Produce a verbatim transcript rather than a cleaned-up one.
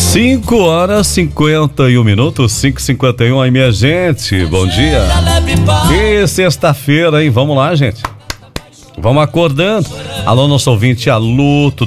cinco horas e cinquenta e um minutos, cinco e cinquenta e um aí, minha gente. Bom dia. E sexta-feira, hein? Vamos lá, gente. Vamos acordando. Alô, nosso ouvinte, alô, tudo